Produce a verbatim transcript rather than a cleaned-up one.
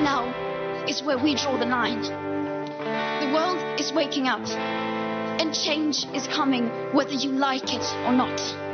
now is where we draw the line. The world is waking up, and change is coming whether you like it or not.